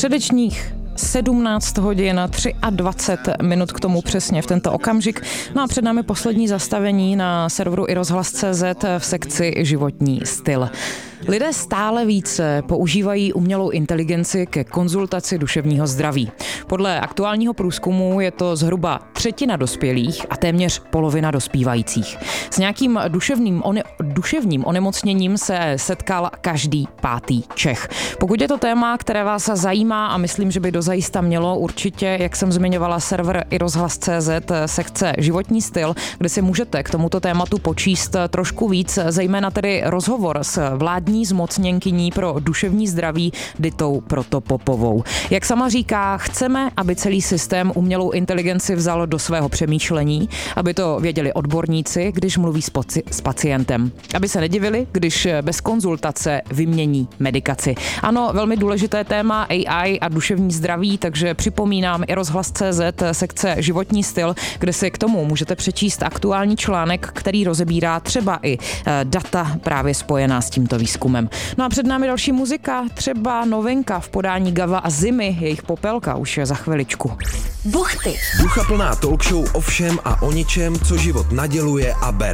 Středečních 17 hodin 23 minut k tomu přesně v tento okamžik. No a před námi poslední zastavení na serveru iRozhlas.cz v sekci životní styl. Lidé stále více používají umělou inteligenci ke konzultaci duševního zdraví. Podle aktuálního průzkumu je to zhruba třetina dospělých a téměř polovina dospívajících. S nějakým duševním onemocněním se setkal každý pátý Čech. Pokud je to téma, které vás zajímá a myslím, že by dozajista mělo, určitě, jak jsem zmiňovala, server iRozhlas.cz, sekce životní styl, kde si můžete k tomuto tématu počíst trošku víc, zejména tedy rozhovor s vládní zmocněnkyní pro duševní zdraví Ditou Protopopovou. Jak sama říká, chceme, aby celý systém umělou inteligenci vzal do svého přemýšlení, aby to věděli odborníci, když mluví s pacientem. Aby se nedivili, když bez konzultace vymění medikaci. Ano, velmi důležité téma AI a duševní zdraví, takže připomínám iRozhlas.cz, sekce životní styl, kde si k tomu můžete přečíst aktuální článek, který rozebírá třeba i data právě spojená s tímto výzkumem. No a před námi další muzika, třeba novinka v podání Gava a Zimy, jejich Popelka už je za chviličku. Buchty. Duchaplná talk show o všem a o ničem, co život naděluje a bere.